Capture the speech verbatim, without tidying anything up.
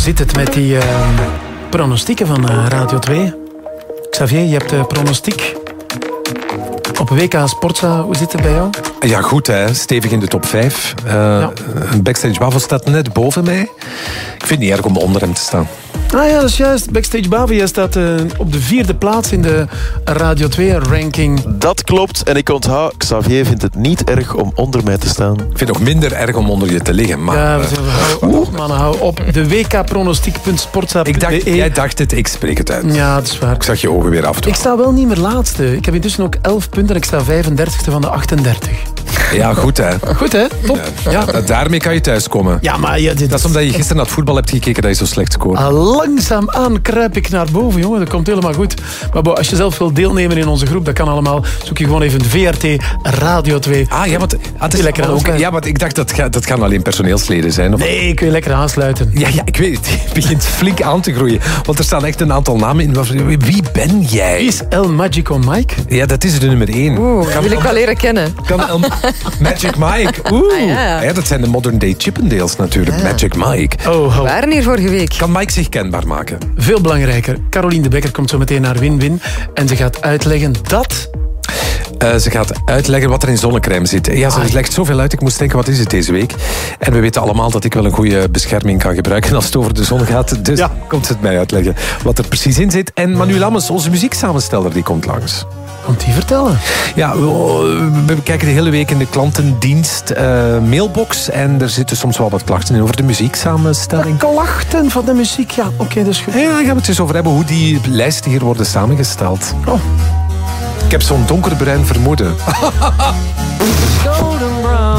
Zit het met die uh, pronostieken van uh, Radio twee? Xavier, je hebt de pronostiek op W K Sportza. Hoe zit het bij jou? Ja, goed hè. Stevig in de top vijf. Uh, ja. Backstage Bavo staat net boven mij. Ik vind het niet erg om onder hem te staan. Ah ja, dat is juist. Backstage Bavo, jij staat uh, op de vierde plaats in de Radio twee-ranking. Dat klopt. En ik onthoud, Xavier vindt het niet erg om onder mij te staan. Ik vind het nog minder erg om onder je te liggen. Maar, ja, we zeggen, hou op, mannen, hou op. De w k pronostiek punt sportza punt b e. Ik dacht, jij dacht het, ik spreek het uit. Ja, dat is waar. Ik zag je ogen weer af. Ik sta wel niet meer laatste. Ik heb intussen ook elf punten en ik sta vijfendertigste van de achtendertig. Ja, goed hè. Goed hè, top. Ja, ja. Daarmee kan je thuiskomen. Ja, maar ja, dit dat is omdat je gisteren naar het voetbal hebt gekeken dat je zo slecht scoort. Ah, langzaamaan kruip ik naar boven, jongen. Dat komt helemaal goed. Maar bo, als je zelf wil deelnemen in onze groep, dat kan allemaal. Zoek je gewoon even V R T Radio twee. Ah ja, want, ah, het is lekker ook, ja, want ik dacht dat ga, dat gaan alleen personeelsleden zijn. Of? Nee, ik wil lekker aansluiten. Ja, ja, ik weet het. Het begint flink aan te groeien. Want er staan echt een aantal namen in. Wie ben jij? Wie is El Magico Mike? Ja, dat is de nummer één. Oeh, dat wil ik wel leren kennen. Kan El Magic Mike. Oeh. Ah, ja. Ja, dat zijn de modern day Chippendales natuurlijk. Ja. Magic Mike. Oh, oh. We waren hier vorige week. Kan Mike zich kenbaar maken? Veel belangrijker. Caroline de Bekker komt zo meteen naar Win-Win. En ze gaat uitleggen dat... Uh, ze gaat uitleggen wat er in zonnecrème zit. Ja, ze ah. legt zoveel uit. Ik moest denken, wat is het deze week? En we weten allemaal dat ik wel een goede bescherming kan gebruiken als het over de zon gaat. Dus ja. komt ze het mij uitleggen wat er precies in zit. En Manu Lammens, onze muzieksamensteller, die komt langs. Komt die vertellen? Ja, we kijken de hele week in de klantendienst uh, mailbox. En er zitten soms wel wat klachten in over de muzieksamenstelling. De klachten van de muziek, ja. Oké, okay, dat is goed. Ja, daar gaan we het eens over hebben hoe die lijsten hier worden samengesteld. Oh. Ik heb zo'n donkerbruin vermoeden.